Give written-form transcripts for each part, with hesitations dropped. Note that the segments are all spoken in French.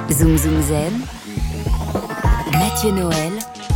Zoom Zoom Zen, Mathieu Noël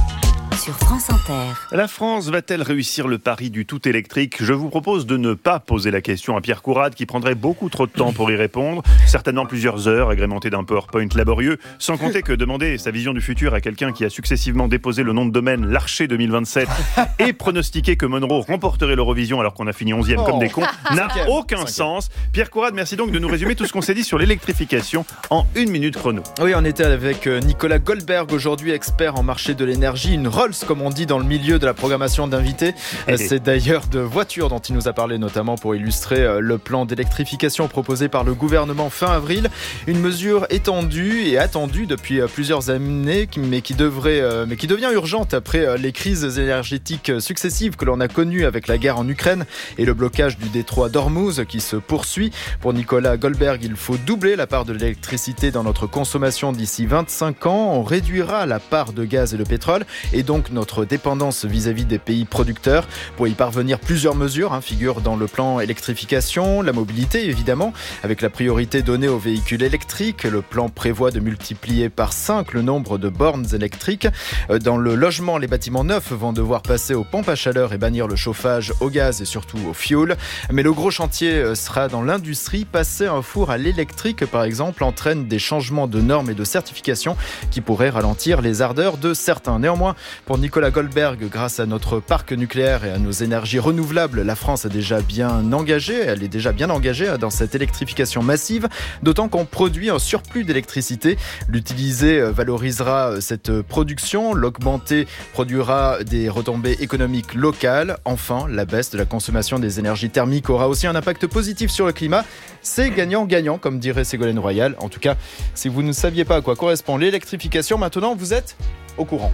sur France Inter. La France va-t-elle réussir le pari du tout électrique ? Je vous propose de ne pas poser la question à Pierre Courade qui prendrait beaucoup trop de temps pour y répondre, certainement plusieurs heures agrémentées d'un PowerPoint laborieux, sans compter que demander sa vision du futur à quelqu'un qui a successivement déposé le nom de domaine Larcher 2027 et pronostiqué que Monroe remporterait l'Eurovision alors qu'on a fini 11e comme des cons n'a aucun sens. Pierre Courade, merci donc de nous résumer tout ce qu'on s'est dit sur l'électrification en 1 minute chrono. Oui, on était avec Nicolas Goldberg, aujourd'hui expert en marché de l'énergie, une Rolls comme on dit dans le milieu de la programmation d'invités. C'est d'ailleurs de voitures dont il nous a parlé, notamment pour illustrer le plan d'électrification proposé par le gouvernement fin avril. Une mesure étendue et attendue depuis plusieurs années, mais qui devient urgente après les crises énergétiques successives que l'on a connues avec la guerre en Ukraine et le blocage du détroit d'Ormuz qui se poursuit. Pour Nicolas Goldberg, il faut doubler la part de l'électricité dans notre consommation d'ici 25 ans. On réduira la part de gaz et de pétrole et donc notre dépendance vis-à-vis des pays producteurs. Pour y parvenir, plusieurs mesures figurent dans le plan électrification. La mobilité, évidemment, avec la priorité donnée aux véhicules électriques. Le plan prévoit de multiplier par 5 le nombre de bornes électriques. Dans le logement, les bâtiments neufs vont devoir passer aux pompes à chaleur et bannir le chauffage au gaz et surtout au fioul. Mais le gros chantier sera dans l'industrie. Passer un four à l'électrique, par exemple, entraîne des changements de normes et de certification qui pourraient ralentir les ardeurs de certains. Néanmoins, pour Nicolas Goldberg, grâce à notre parc nucléaire et à nos énergies renouvelables, la France est déjà bien engagée. Elle est déjà bien engagée dans cette électrification massive, d'autant qu'on produit un surplus d'électricité. L'utiliser valorisera cette production, l'augmenter produira des retombées économiques locales. Enfin, la baisse de la consommation des énergies thermiques aura aussi un impact positif sur le climat. C'est gagnant-gagnant, comme dirait Ségolène Royal. En tout cas, si vous ne saviez pas à quoi correspond l'électrification, maintenant vous êtes au courant.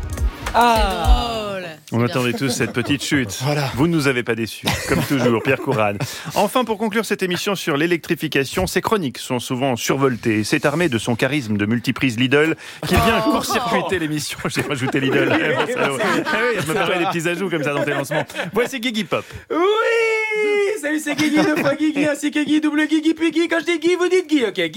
On attendait tous cette petite chute. Voilà. Vous ne nous avez pas déçus, comme toujours, Pierre Courade. Enfin, pour conclure cette émission sur l'électrification, ses chroniques sont souvent survoltées. C'est armé de son charisme de multiprise Lidl qui vient court-circuiter l'émission. J'ai rajouté Lidl. Je me permets des petits ajouts comme ça dans tes lancements. Voici Guigui Pop. Oui, salut, c'est Guigui, 2 fois Guigui, ainsi que Guy, double Guigui, puis Guy. Quand je dis Guy, vous dites Guy, ok?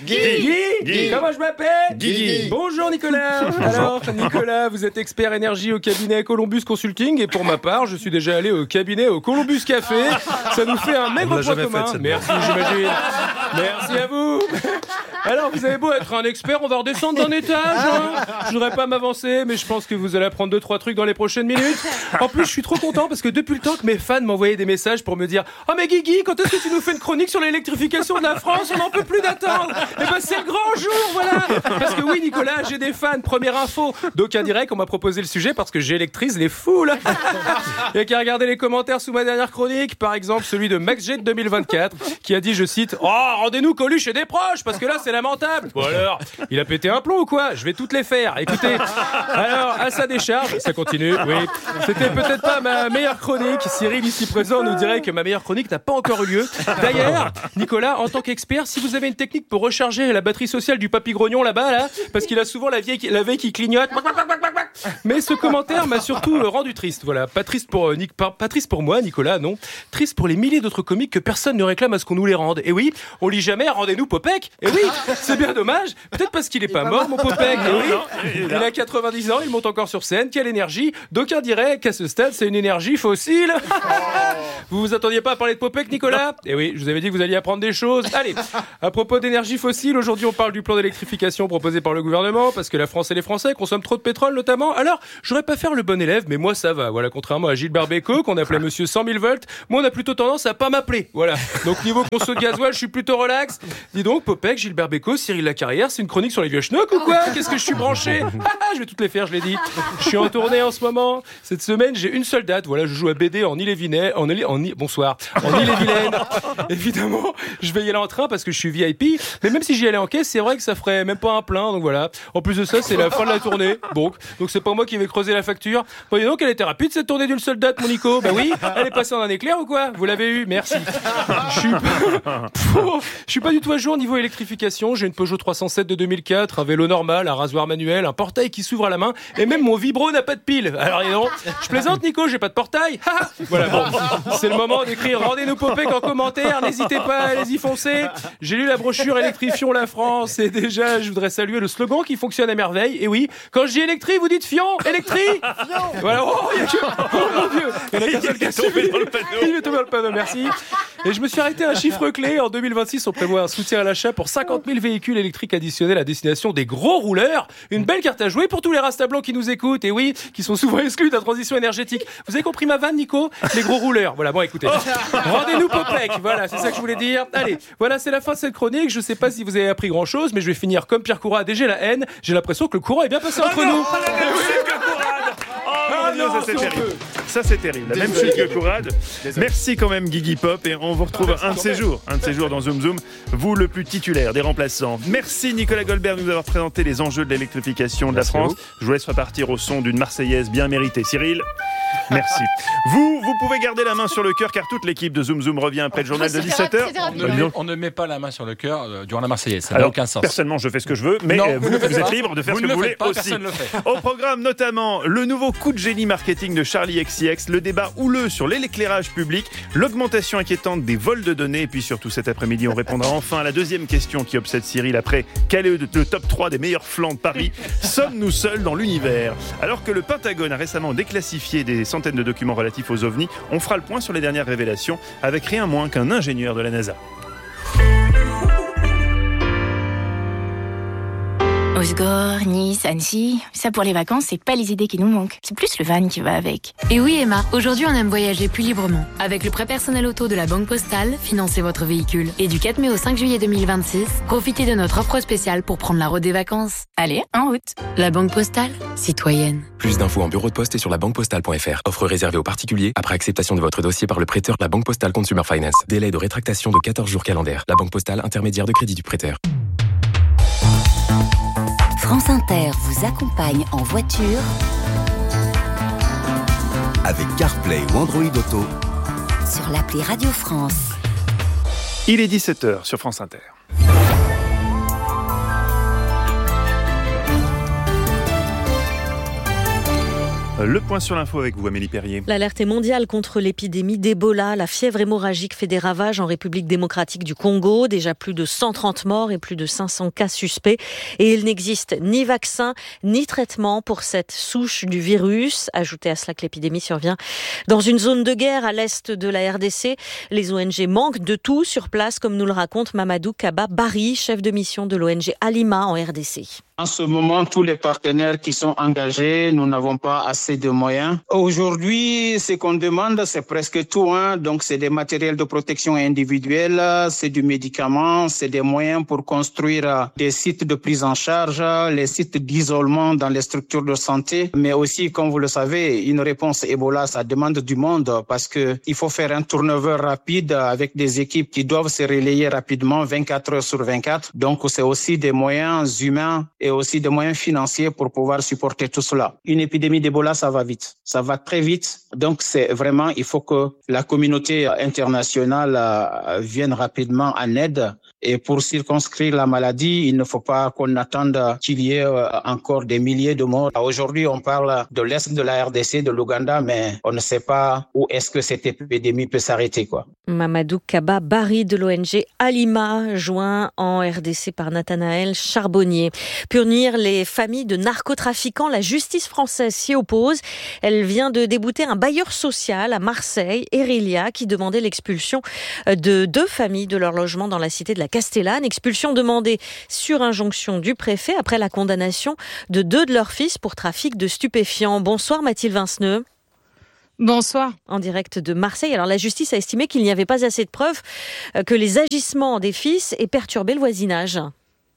Guy. Comment je m'appelle? Guigui. Bonjour Nicolas. Alors, Nicolas, vous êtes expert énergie au cabinet Columbus Consulting et pour ma part, je suis déjà allé au cabinet au Columbus Café. Ça nous fait un maigre point commun. Merci, j'imagine. Merci à vous. Alors, vous avez beau être un expert, on va redescendre d'un étage. Je voudrais pas m'avancer, mais je pense que vous allez apprendre 2-3 trucs dans les prochaines minutes. En plus, je suis trop content parce que depuis le temps que mes fans m'envoyaient des messages pour me dire « Oh mais Guigui, quand est-ce que tu nous fais une chronique sur l'électrification de la France ? On n'en peut plus d'attendre !» Et ben c'est le grand jour, voilà. Parce que oui, Nicolas, j'ai des fans. Première info, d'aucuns diraient qu'on m'a proposé le sujet parce que j'électrise les foules. Il y a qu'à regarder les commentaires sous ma dernière chronique, par exemple celui de MaxJet 2024 qui a dit, je cite « Oh, rendez-nous Coluche et des proches parce que là c'est lamentable !» Bon alors, il a pété un plomb ou quoi ? Je vais toutes les faire. Écoutez, alors à sa décharge, ça continue, oui. C'était peut-être pas ma meilleure chronique. Cyril ici présent nous dirait que ma meilleure chronique n'a pas encore eu lieu. D'ailleurs, Nicolas, en tant qu'expert, si vous avez une technique pour recharger la batterie sociale du papy grognon là-bas, là, parce qu'il a souvent la veille qui clignote. Mais ce commentaire m'a surtout rendu triste. Voilà, pas triste pour moi, Nicolas, non. Triste pour les milliers d'autres comiques que personne ne réclame à ce qu'on nous les rende. Et oui, on lit jamais rendez-nous Popek. Et oui, c'est bien dommage. Peut-être parce qu'il est pas mort, mon Popek. Et oui, il a 90 ans, il monte encore sur scène. Quelle énergie. D'aucuns diraient qu'à ce stade, c'est une énergie fossile. Vous vous attendiez pas à parler de Popek, Nicolas ? Eh oui, je vous avais dit que vous alliez apprendre des choses. Allez, à propos d'énergie fossile, aujourd'hui on parle du plan d'électrification proposé par le gouvernement parce que la France et les Français consomment trop de pétrole notamment. Alors, j'aurais pas faire le bon élève, mais moi ça va. Voilà, contrairement à Gilbert Bécaud qu'on appelait Monsieur 100 000 volts, moi on a plutôt tendance à pas m'appeler. Voilà. Donc niveau conso de gasoil, je suis plutôt relax. Dis donc, Popek, Gilbert Bécaud, Cyril Lacarrière, c'est une chronique sur les vieux schnocks ou quoi ? Qu'est-ce que je suis branché ? Je vais toutes les faire, je l'ai dit. Je suis en tournée en ce moment. Cette semaine, j'ai une seule date. Voilà, je joue à BD en Ille-et-Vilaine. Bonsoir. En Ille-et-Vilaine. Évidemment, je vais y aller en train parce que je suis VIP. Mais même si j'y allais en caisse, c'est vrai que ça ferait même pas un plein. Donc voilà. En plus de ça, c'est la fin de la tournée. Donc c'est c'est pas moi qui vais creuser la facture. Voyez donc, elle était rapide cette tournée d'une seule date, mon Nico. Bah oui, elle est passée en un éclair ou quoi? Vous l'avez eu, merci. Je suis pas du tout à jour niveau électrification. J'ai une Peugeot 307 de 2004, un vélo normal, un rasoir manuel, un portail qui s'ouvre à la main, et même mon vibro n'a pas de pile. Alors non, je plaisante, Nico, j'ai pas de portail. Voilà, bon, c'est le moment d'écrire rendez-nous Popek en commentaire. N'hésitez pas, allez-y foncez. J'ai lu la brochure Électrifions la France, et déjà, je voudrais saluer le slogan qui fonctionne à merveille. Et oui, quand je dis électri, vous dites fion, électri. Voilà, oh, il y a que... oh mon Dieu, il y en a qu'un seul qui a suivi. Il est tombé dans le panneau, merci. Et je me suis arrêté à un chiffre clé. En 2026, on prévoit un soutien à l'achat pour 50 000 véhicules électriques additionnels à destination des gros rouleurs. Une belle carte à jouer pour tous les rastas blancs qui nous écoutent, et oui, qui sont souvent exclus de la transition énergétique. Vous avez compris ma vanne, Nico? Les gros rouleurs. Voilà, bon, écoutez. Rendez-nous Popek. Voilà, c'est ça que je voulais dire. Allez, voilà, c'est la fin de cette chronique. Je sais pas si vous avez appris grand-chose, mais je vais finir comme Pierre Courade et j'ai la haine. J'ai l'impression que le courant est bien passé entre nous. Oh mon Dieu, ça c'est terrible. Ça c'est terrible. La même chose que Courade. Merci quand même Guigui Pop, et on vous retrouve un de ces jours dans Zoom Zoom, vous le plus titulaire des remplaçants. Merci Nicolas Goldberg de nous avoir présenté les enjeux de l'électrification de la France. Je vous laisse repartir au son d'une Marseillaise bien méritée. Cyril, merci. Vous pouvez garder la main sur le cœur, car toute l'équipe de Zoom Zoom revient après le journal de 17h. On ne met pas la main sur le cœur durant la Marseillaise, ça n'a Alors, aucun sens. Personnellement, je fais ce que je veux, mais vous êtes libre de faire ce que vous voulez aussi. Au programme notamment le nouveau coup de génie marketing de Charli XCX, le débat houleux sur l'éclairage public, l'augmentation inquiétante des vols de données, et puis surtout cet après-midi, on répondra enfin à la deuxième question qui obsède Cyril après quel est le top 3 des meilleurs flancs de Paris. Sommes-nous seuls dans l'univers? Alors que le Pentagone a récemment déclassifié des centaines de documents relatifs aux ovnis, on fera le point sur les dernières révélations avec rien moins qu'un ingénieur de la NASA. Osgore, Nice, Annecy, ça pour les vacances, c'est pas les idées qui nous manquent. C'est plus le van qui va avec. Et oui Emma, aujourd'hui on aime voyager plus librement. Avec le prêt personnel auto de la Banque Postale, financez votre véhicule. Et du 4 mai au 5 juillet 2026, profitez de notre offre spéciale pour prendre la route des vacances. Allez, en route. La Banque Postale, citoyenne. Plus d'infos en bureau de poste et sur labanquepostale.fr. Offre réservée aux particuliers après acceptation de votre dossier par le prêteur La Banque Postale Consumer Finance. Délai de rétractation de 14 jours calendaires. La Banque Postale, intermédiaire de crédit du prêteur. France Inter vous accompagne en voiture avec CarPlay ou Android Auto sur l'appli Radio France. Il est 17h sur France Inter. Le point sur l'info avec vous, Amélie Perrier. L'alerte est mondiale contre l'épidémie d'Ebola. La fièvre hémorragique fait des ravages en République démocratique du Congo. Déjà plus de 130 morts et plus de 500 cas suspects. Et il n'existe ni vaccin ni traitement pour cette souche du virus. Ajoutez à cela que l'épidémie survient dans une zone de guerre à l'est de la RDC. Les ONG manquent de tout sur place, comme nous le raconte Mamadou Kaba Bari, chef de mission de l'ONG Alima en RDC. En ce moment, tous les partenaires qui sont engagés, nous n'avons pas assez de moyens. Aujourd'hui, ce qu'on demande, c'est presque tout. Donc, c'est des matériels de protection individuelle, c'est du médicament, c'est des moyens pour construire des sites de prise en charge, les sites d'isolement dans les structures de santé. Mais aussi, comme vous le savez, une réponse Ebola, ça demande du monde parce que il faut faire un turnover rapide avec des équipes qui doivent se relayer rapidement 24 heures sur 24. Donc, c'est aussi des moyens humains et aussi des moyens financiers pour pouvoir supporter tout cela. Une épidémie d'Ebola, ça va vite. Ça va très vite. Donc, c'est vraiment, il faut que la communauté internationale vienne rapidement en aide. Et pour circonscrire la maladie, il ne faut pas qu'on attende qu'il y ait encore des milliers de morts. Aujourd'hui, on parle de l'Est de la RDC, de l'Ouganda, mais on ne sait pas où est-ce que cette épidémie peut s'arrêter, quoi. Mamadou Kaba Bari de l'ONG Alima, joint en RDC par Nathanaël Charbonnier. Punir les familles de narcotrafiquants, la justice française s'y oppose. Elle vient de débouter un bailleur social à Marseille, Erilia, qui demandait l'expulsion de 2 familles de leur logement dans la cité de la Castellane. Expulsion demandée sur injonction du préfet après la condamnation de 2 de leurs fils pour trafic de stupéfiants. Bonsoir Mathilde Vinceneux. Bonsoir. En direct de Marseille. Alors la justice a estimé qu'il n'y avait pas assez de preuves que les agissements des fils aient perturbé le voisinage.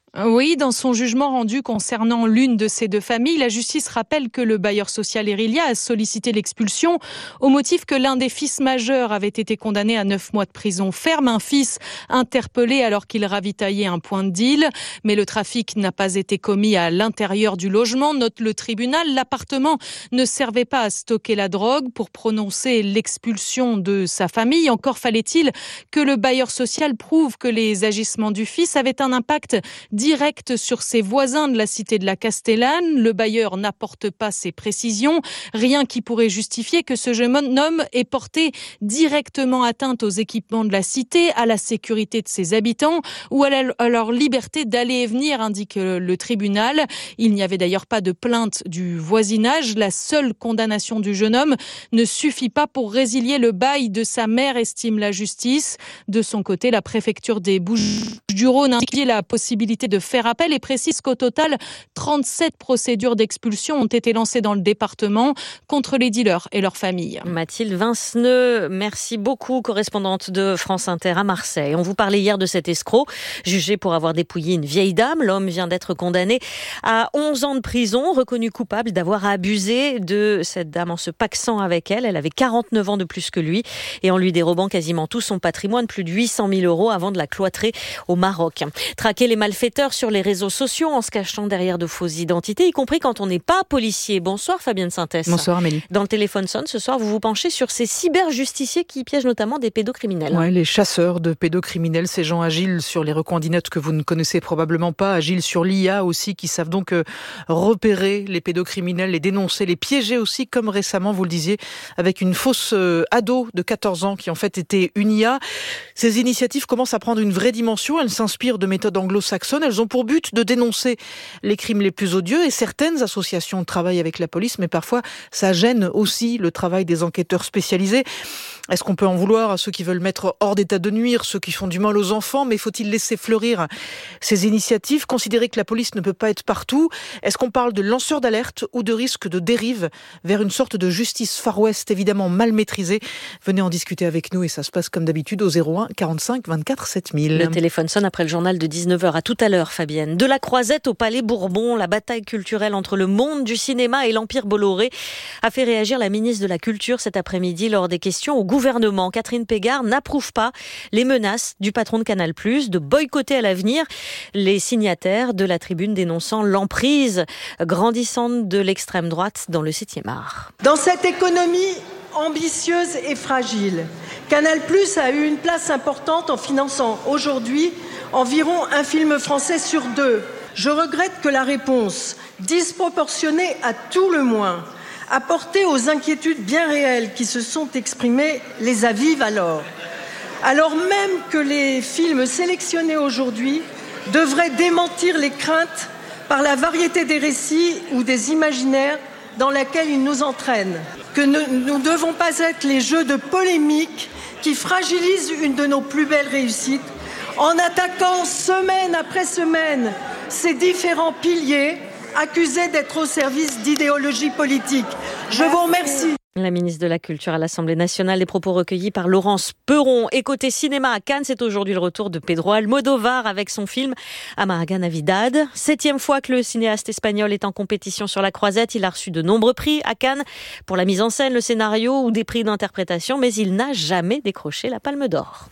Oui, dans son jugement rendu concernant l'une de ces deux familles, la justice rappelle que le bailleur social Erylia a sollicité l'expulsion au motif que l'un des fils majeurs avait été condamné à 9 mois de prison ferme, un fils interpellé alors qu'il ravitaillait un point de deal. Mais le trafic n'a pas été commis à l'intérieur du logement, note le tribunal. L'appartement ne servait pas à stocker la drogue. Pour prononcer l'expulsion de sa famille, encore fallait-il que le bailleur social prouve que les agissements du fils avaient un impact direct sur ses voisins de la cité de la Castellane. Le bailleur n'apporte pas ces précisions. Rien qui pourrait justifier que ce jeune homme ait porté directement atteinte aux équipements de la cité, à la sécurité de ses habitants ou à leur liberté d'aller et venir, indique le tribunal. Il n'y avait d'ailleurs pas de plainte du voisinage. La seule condamnation du jeune homme ne suffit pas pour résilier le bail de sa mère, estime la justice. De son côté, la préfecture des Bouches-du-Rhône a indiqué la possibilité de faire appel et précise qu'au total, 37 procédures d'expulsion ont été lancées dans le département contre les dealers et leurs familles. Mathilde Vinceneux, merci beaucoup, correspondante de France Inter à Marseille. On vous parlait hier de cet escroc, jugé pour avoir dépouillé une vieille dame. L'homme vient d'être condamné à 11 ans de prison, reconnu coupable d'avoir abusé de cette dame en se pacsant avec elle. Elle avait 49 ans de plus que lui et en lui dérobant quasiment tout son patrimoine, plus de 800 000 € avant de la cloîtrer au Maroc. Traquer les malfaiteurs sur les réseaux sociaux en se cachant derrière de fausses identités, y compris quand on n'est pas policier. Bonsoir Fabienne Sintès. Bonsoir Amélie. Dans le téléphone sonne, ce soir, vous vous penchez sur ces cyberjusticiers qui piègent notamment des pédocriminels. Ouais, les chasseurs de pédocriminels, ces gens agiles sur les recoins-dinettes que vous ne connaissez probablement pas, agiles sur l'IA aussi, qui savent donc repérer les pédocriminels, les dénoncer, les piéger aussi, comme récemment, vous le disiez, avec une fausse ado de 14 ans qui en fait était une IA. Ces initiatives commencent à prendre une vraie dimension, elles s'inspirent de méthodes anglo-saxonnes, elles ont pour but de dénoncer les crimes les plus odieux et certaines associations travaillent avec la police, mais parfois ça gêne aussi le travail des enquêteurs spécialisés. Est-ce qu'on peut en vouloir à ceux qui veulent mettre hors d'état de nuire, ceux qui font du mal aux enfants, mais faut-il laisser fleurir ces initiatives, considérer que la police ne peut pas être partout? Est-ce qu'on parle de lanceurs d'alerte ou de risque de dérive vers une sorte de justice Far West évidemment mal maîtrisée? Venez en discuter avec nous et ça se passe comme d'habitude au 01 45 24 7000. Le téléphone sonne après le journal de 19h. À tout à l'heure, Fabienne. De la Croisette au Palais Bourbon, la bataille culturelle entre le monde du cinéma et l'Empire Bolloré a fait réagir la ministre de la Culture cet après-midi lors des questions au gouvernement. Catherine Pégard n'approuve pas les menaces du patron de Canal+, de boycotter à l'avenir les signataires de la tribune dénonçant l'emprise grandissante de l'extrême droite dans le 7e art. Dans cette économie ambitieuse et fragile, Canal+ a eu une place importante en finançant aujourd'hui environ un film français sur 2. Je regrette que la réponse, disproportionnée à tout le moins, apportée aux inquiétudes bien réelles qui se sont exprimées, les avive alors. Alors même que les films sélectionnés aujourd'hui devraient démentir les craintes par la variété des récits ou des imaginaires dans lesquels ils nous entraînent. Que nous ne devons pas être les jeux de polémique qui fragilisent une de nos plus belles réussites en attaquant semaine après semaine ces différents piliers accusés d'être au service d'idéologies politiques. Je vous remercie. La ministre de la Culture à l'Assemblée nationale, les propos recueillis par Laurence Perron. Et côté cinéma à Cannes, c'est aujourd'hui le retour de Pedro Almodóvar avec son film Amarga Navidad. 7e fois que le cinéaste espagnol est en compétition sur la Croisette. Il a reçu de nombreux prix à Cannes pour la mise en scène, le scénario ou des prix d'interprétation, mais il n'a jamais décroché la Palme d'Or.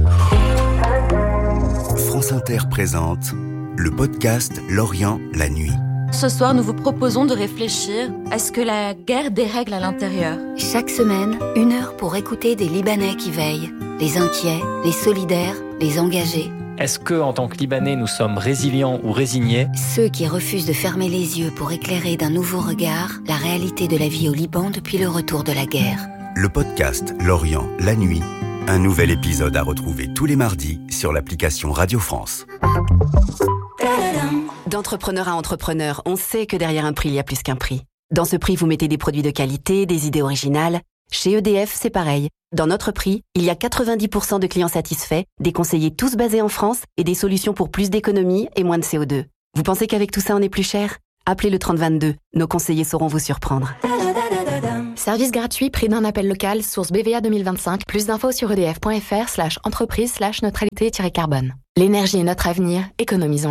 France Inter présente le podcast L'Orient, la nuit. Ce soir, nous vous proposons de réfléchir à ce que la guerre dérègle à l'intérieur. Chaque semaine, 1 heure pour écouter des Libanais qui veillent. Les inquiets, les solidaires, les engagés. Est-ce que, en tant que Libanais, nous sommes résilients ou résignés? Ceux qui refusent de fermer les yeux pour éclairer d'un nouveau regard la réalité de la vie au Liban depuis le retour de la guerre. Le podcast L'Orient, la nuit. Un nouvel épisode à retrouver tous les mardis sur l'application Radio France. D'entrepreneur à entrepreneur, on sait que derrière un prix, il y a plus qu'un prix. Dans ce prix, vous mettez des produits de qualité, des idées originales. Chez EDF, c'est pareil. Dans notre prix, il y a 90% de clients satisfaits, des conseillers tous basés en France et des solutions pour plus d'économie et moins de CO2. Vous pensez qu'avec tout ça, on est plus cher? Appelez le 3022. Nos conseillers sauront vous surprendre. Service gratuit, prix d'un appel local, source BVA 2025. Plus d'infos sur edf.fr/entreprise/neutralité-carbone. L'énergie est notre avenir, économisons-la.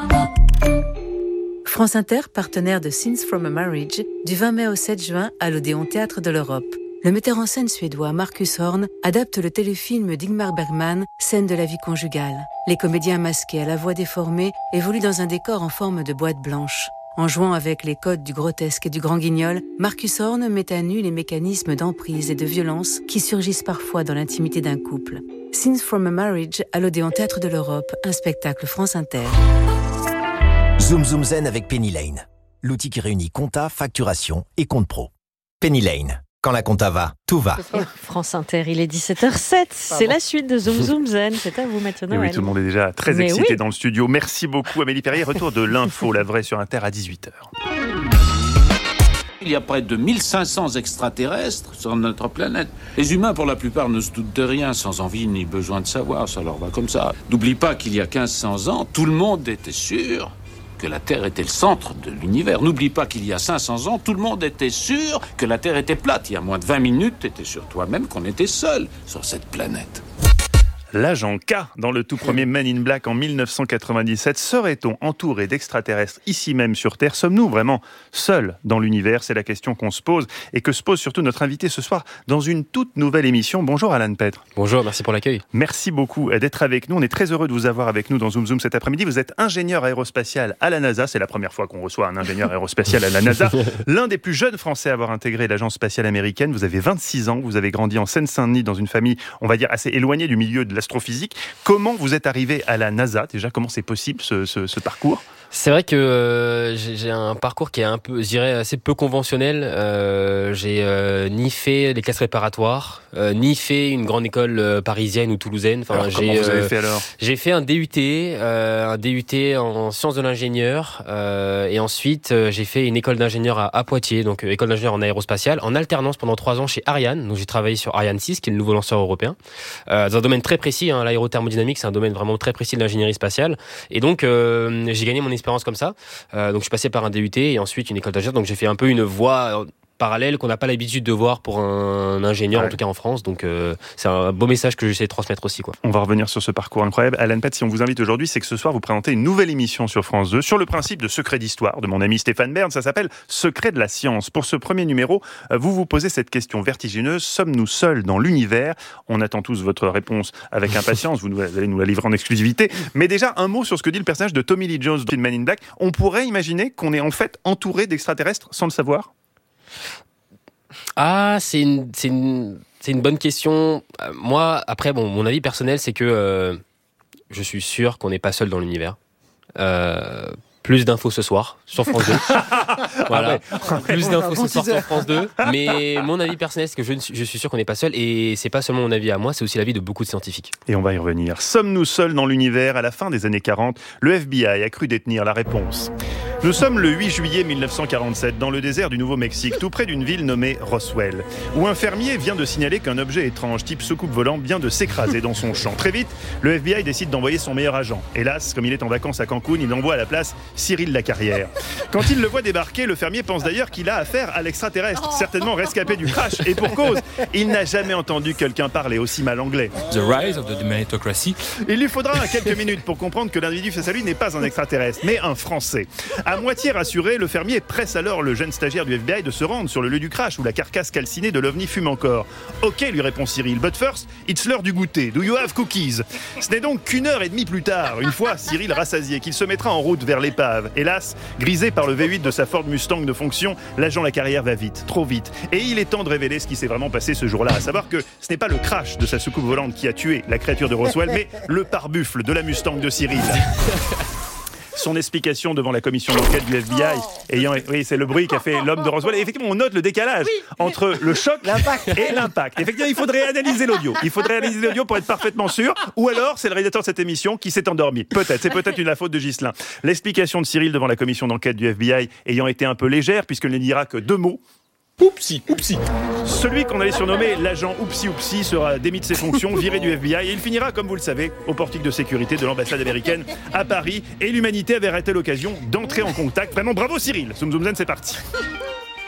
France Inter, partenaire de Scenes from a Marriage, du 20 mai au 7 juin à l'Odéon Théâtre de l'Europe. Le metteur en scène suédois Marcus Horn adapte le téléfilm d'Ingmar Bergman, Scène de la vie conjugale. Les comédiens masqués à la voix déformée évoluent dans un décor en forme de boîte blanche. En jouant avec les codes du grotesque et du grand guignol, Marcus Horn met à nu les mécanismes d'emprise et de violence qui surgissent parfois dans l'intimité d'un couple. Scenes from a Marriage à l'Odéon Théâtre de l'Europe, un spectacle France Inter. Zoom Zoom Zen avec Penny Lane, l'outil qui réunit compta, facturation et compte pro. Penny Lane, quand la compta va, tout va. France Inter, il est 17h07, c'est la suite de Zoom Zoom Zen, c'est à vous maintenant. Oui, tout le monde est déjà très excité dans le studio. Merci beaucoup Amélie Perrier, retour de l'info, la vraie sur Inter à 18h. Il y a près de 1500 extraterrestres sur notre planète. Les humains, pour la plupart, ne se doutent de rien, sans envie ni besoin de savoir, ça leur va comme ça. N'oublie pas qu'il y a 1500 ans, tout le monde était sûr que la Terre était le centre de l'univers. N'oublie pas qu'il y a 500 ans, tout le monde était sûr que la Terre était plate. Il y a moins de 20 minutes, tu étais sûr toi-même qu'on était seul sur cette planète. L'agent K, dans le tout premier Men in Black en 1997, serait-on entouré d'extraterrestres ici même sur Terre ? Sommes-nous vraiment seuls dans l'univers ? C'est la question qu'on se pose et que se pose surtout notre invité ce soir dans une toute nouvelle émission. Bonjour Alan Petre. Bonjour, merci pour l'accueil. Merci beaucoup d'être avec nous. On est très heureux de vous avoir avec nous dans Zoom Zoom cet après-midi. Vous êtes ingénieur aérospatial à la NASA. C'est la première fois qu'on reçoit un ingénieur aérospatial à la NASA. L'un des plus jeunes Français à avoir intégré l'agence spatiale américaine. Vous avez 26 ans. Vous avez grandi en Seine-Saint-Denis dans une famille, on va dire, assez éloignée du milieu de l'astrophysique. Comment vous êtes arrivé à la NASA ? Déjà, comment c'est possible ce parcours ? C'est vrai que j'ai un parcours qui est un peu, je dirais, assez peu conventionnel. J'ai ni fait les classes préparatoires, ni fait une grande école parisienne ou toulousaine. Enfin, alors, comment vous avez fait alors ? J'ai fait un DUT en sciences de l'ingénieur, et ensuite j'ai fait une école d'ingénieur à Poitiers, donc école d'ingénieur en aérospatiale, en alternance pendant 3 ans chez Ariane. Donc j'ai travaillé sur Ariane 6, qui est le nouveau lanceur européen, dans un domaine très précis. L'aérothermodynamique, c'est un domaine vraiment très précis de l'ingénierie spatiale. Et donc j'ai gagné mon expérience comme ça. Donc je suis passé par un DUT et ensuite une école d'ingénieur. Donc j'ai fait un peu une voie parallèle qu'on n'a pas l'habitude de voir pour un ingénieur, en tout cas en France. Donc c'est un beau message que j'essaie de transmettre aussi, quoi. On va revenir sur ce parcours incroyable. Alan Petre, si on vous invite aujourd'hui, c'est que ce soir vous présentez une nouvelle émission sur France 2 sur le principe de Secret d'Histoire de mon ami Stéphane Bern. Ça s'appelle Secret de la science. Pour ce premier numéro, vous vous posez cette question vertigineuse. Sommes-nous seuls dans l'univers ? On attend tous votre réponse avec impatience. Vous allez nous la livrer en exclusivité. Mais déjà, un mot sur ce que dit le personnage de Tommy Lee Jones de Men in Black. On pourrait imaginer qu'on est en fait entouré d'extraterrestres sans le savoir ? Ah, c'est une bonne question. Moi, après, mon avis personnel, c'est que je suis sûr qu'on n'est pas seul dans l'univers. Plus d'infos ce soir sur France 2. Voilà. Plus d'infos ce soir sur France 2. Mais mon avis personnel, c'est que je suis sûr qu'on n'est pas seul. Et c'est pas seulement mon avis à moi, c'est aussi l'avis de beaucoup de scientifiques. Et on va y revenir. Sommes-nous seuls dans l'univers ? À la fin des années 40, le FBI a cru détenir la réponse. Nous sommes le 8 juillet 1947 dans le désert du Nouveau-Mexique, tout près d'une ville nommée Roswell, où un fermier vient de signaler qu'un objet étrange type soucoupe volante vient de s'écraser dans son champ. Très vite, le FBI décide d'envoyer son meilleur agent. Hélas, comme il est en vacances à Cancun, il envoie à la place Cyril Lacarrière. Quand il le voit débarquer, le fermier pense d'ailleurs qu'il a affaire à l'extraterrestre, certainement rescapé du crash. Et pour cause, il n'a jamais entendu quelqu'un parler aussi mal anglais. The rise of the meritocracy. Il lui faudra quelques minutes pour comprendre que l'individu face à lui n'est pas un extraterrestre, mais un Français. À moitié rassuré, le fermier presse alors le jeune stagiaire du FBI de se rendre sur le lieu du crash où la carcasse calcinée de l'OVNI fume encore. Ok, lui répond Cyril, but first, it's l'heure du goûter. Do you have cookies? Ce n'est donc qu'une heure et demie plus tard, une fois Cyril rassasié, qu'il se mettra en route vers l'épave. Hélas, grisé par le V8 de sa Ford Mustang de fonction, l'agent Lacarrière va vite, trop vite. Et il est temps de révéler ce qui s'est vraiment passé ce jour-là, à savoir que ce n'est pas le crash de sa soucoupe volante qui a tué la créature de Roswell, mais le pare-buffle de la Mustang de Cyril. Son explication devant la commission d'enquête du FBI oui, c'est le bruit qu'a fait l'homme de Roswell. Et effectivement, on note le décalage entre le choc et l'impact. Effectivement, il faudrait analyser l'audio. Il faudrait analyser l'audio pour être parfaitement sûr. Ou alors, c'est le réalisateur de cette émission qui s'est endormi. Peut-être. C'est peut-être la faute de Ghislain. L'explication de Cyril devant la commission d'enquête du FBI ayant été un peu légère, puisqu'il ne dira que 2 mots. Oupsi, oupsi. Celui qu'on allait surnommer l'agent Oupsi Oupsi sera démis de ses fonctions, viré du FBI et il finira, comme vous le savez, au portique de sécurité de l'ambassade américaine à Paris. Et l'humanité avait raté l'occasion d'entrer en contact. Vraiment bravo Cyril. Zoom Zoom Zen, c'est parti.